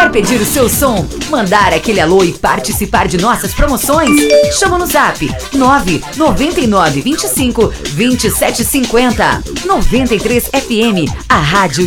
Quer pedir o seu som, mandar aquele alô e participar de nossas promoções? Chama no Zap 99925 2750. 93 FM, a rádio